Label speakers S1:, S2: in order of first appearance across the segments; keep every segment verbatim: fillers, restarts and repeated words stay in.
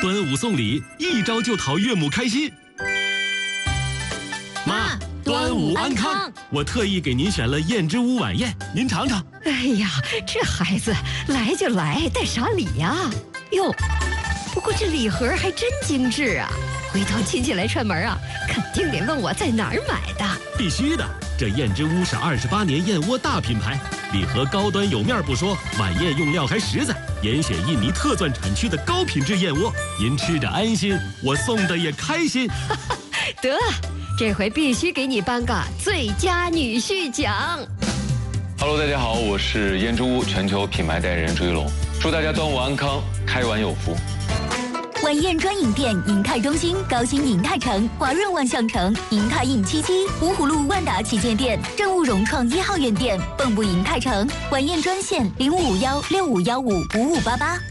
S1: 端午送礼，一招就讨岳母开心。妈，端午安康！我特意给您选了燕之屋晚宴，您尝尝。
S2: 哎呀，这孩子来就来，带啥礼呀？哟，不过这礼盒还真精致啊！回头亲戚来串门啊，肯定得问我在哪儿买的。
S1: 必须的，这燕之屋是二十八年燕窝大品牌，礼盒高端有面不说，晚宴用料还实在，严选印尼特钻产区的高品质燕窝，您吃着安心，我送的也开心。
S2: 得，这回必须给你颁个最佳女婿奖。
S3: Hello， 大家好，我是燕之屋全球品牌代言人朱一龙，祝大家端午安康，开碗有福。
S4: 晚宴专营店：银泰中心、高新银泰城、华润万象城、银泰印七七、芜湖路万达旗舰店、正务融创一号院店、蚌埠银泰城。晚宴专线：零五五幺六五幺五五五八八。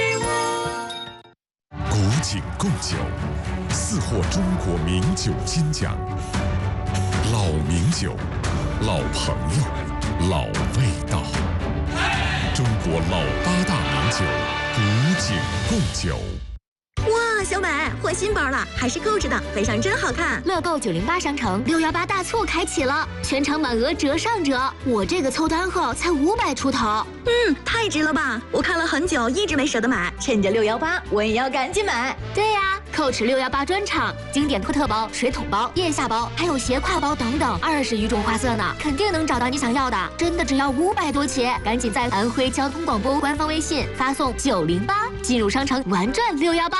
S5: 古井贡酒，四获中国名酒金奖。老名酒，老朋友，老味道。中国老八大名酒，古井贡酒。
S6: 哇，小美换新包了，还是购置的，背上真好看。
S4: 乐购九零八商城六幺八大促开启了，全场满额折上折，我这个凑单后才五百出头。
S6: 嗯，太值了吧！我看了很久，一直没舍得买，趁着六幺八，我也要赶紧买。
S4: 对呀、啊，蔻驰六幺八专场，经典托特包、水桶包、腋下包，还有斜挎包等等，二十余种花色呢，肯定能找到你想要的。真的只要五百多起，赶紧在安徽交通广播官方微信发送九零八，进入商城玩转六幺八。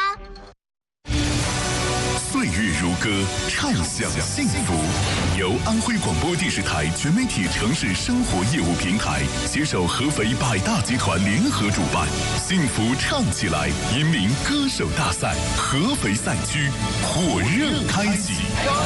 S7: 岁月如歌，畅享幸福。由安徽广播电视台全媒体城市生活业务平台携手合肥百大集团联合主办，幸福唱起来银名歌手大赛合肥赛区火热开启。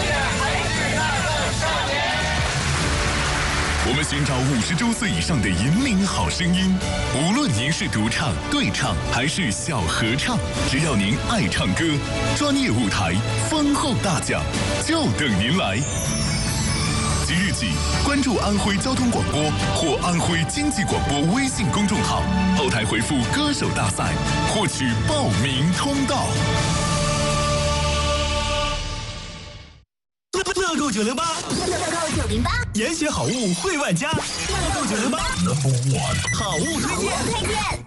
S7: 我们寻找五十周岁以上的银铃好声音，无论您是独唱、对唱还是小合唱，只要您爱唱歌，专业舞台、丰厚大奖就等您来。即日起，关注安徽交通广播或安徽经济广播微信公众号，后台回复“歌手大赛”，获取报名通道。
S1: 乐购九零八，
S4: 乐购九零八，
S1: 严选好物惠万家。乐购九零八 ，Number One， 好物推荐。
S4: 推荐。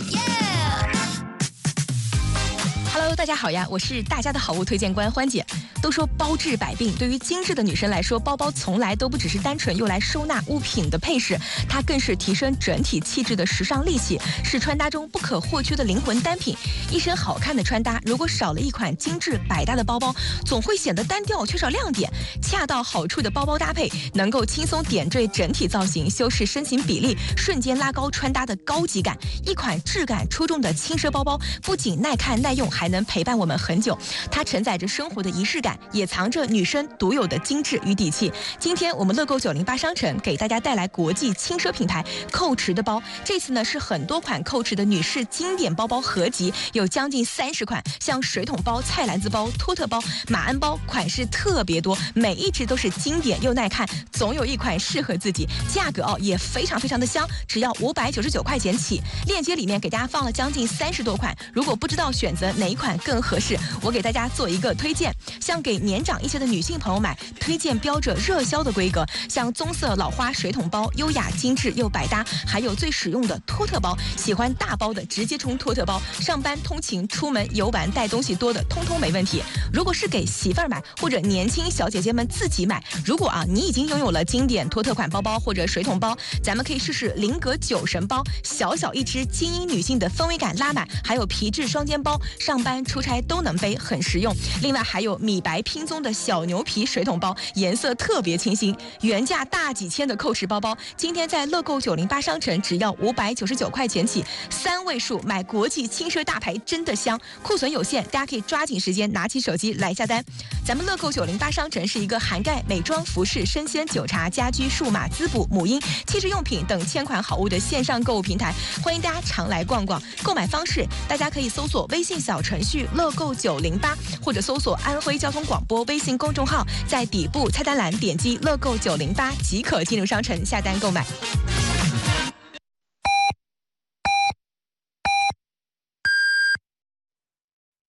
S8: Listen。Hello， 大家好呀，我是大家的好物推荐官欢姐。都说包治百病，对于精致的女生来说，包包从来都不只是单纯用来收纳物品的配饰，它更是提升整体气质的时尚利器，是穿搭中不可或缺的灵魂单品。一身好看的穿搭，如果少了一款精致百搭的包包，总会显得单调，缺少亮点。恰到好处的包包搭配，能够轻松点缀整体造型，修饰身形比例，瞬间拉高穿搭的高级感。一款质感出众的轻奢包包，不仅耐看耐用，还能陪伴我们很久。它承载着生活的仪式感，也藏着女生独有的精致与底气。今天我们乐购九零八商城给大家带来国际轻奢品牌蔻驰的包，这次呢是很多款蔻驰的女士经典包包合集，有将近三十款，像水桶包、菜篮子包、托特包、马鞍包，款式特别多，每一只都是经典又耐看，总有一款适合自己。价格哦也非常非常的香，只要五百九十九块钱起。链接里面给大家放了将近三十多款，如果不知道选择哪一款更合适，我给大家做一个推荐。像给年长一些的女性朋友买，推荐标着热销的规格，像棕色老花水桶包，优雅精致又百搭，还有最实用的托特包，喜欢大包的直接冲托特包，上班通勤出门游玩带东西多的通通没问题。如果是给媳妇儿买或者年轻小姐姐们自己买，如果啊你已经拥有了经典托特款包包或者水桶包，咱们可以试试菱格酒神包，小小一只，精英女性的氛围感拉满，还有皮质双肩包，上班出差都能背，很实用。另外还有米白拼棕的小牛皮水桶包，颜色特别清新，原价大几千的蔻驰包包，今天在乐购九零八商城只要五百九十九块钱起，三位数买国际轻奢大牌真的香，库存有限，大家可以抓紧时间拿起手机来下单。咱们乐购九零八商城是一个涵盖美妆、服饰、生鲜、酒茶、家居、数码、滋补、母婴、汽车用品等千款好物的线上购物平台，欢迎大家常来逛逛。购买方式，大家可以搜索微信小程序乐购九零八，或者搜索安徽交通广播微信公众号，在底部菜单栏点击乐购九零八即可进入商城下单购买。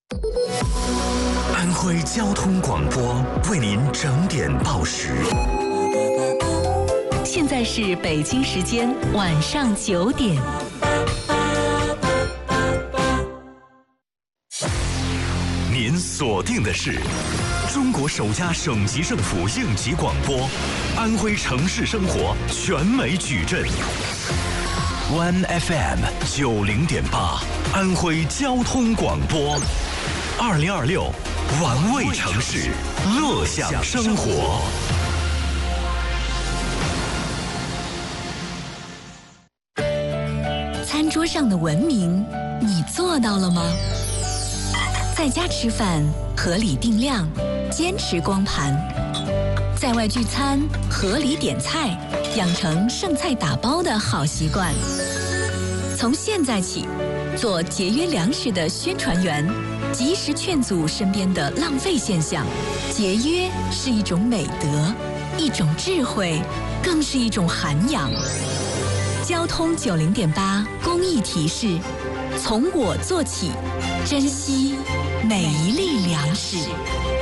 S9: 安徽交通广播为您整点报时。
S10: 现在是北京时间晚上九点。
S9: 您锁定的是中国首家省级政府应急广播，安徽城市生活全美矩阵。One F M 九零点八，安徽交通广播，二零二六，玩味城市，乐享生活。
S10: 餐桌上的文明，你做到了吗？在家吃饭，合理定量，坚持光盘；在外聚餐，合理点菜，养成剩菜打包的好习惯。从现在起，做节约粮食的宣传员，及时劝阻身边的浪费现象。节约是一种美德，一种智慧，更是一种涵养。交通九零点八公益提示：从我做起，珍惜每一粒粮食。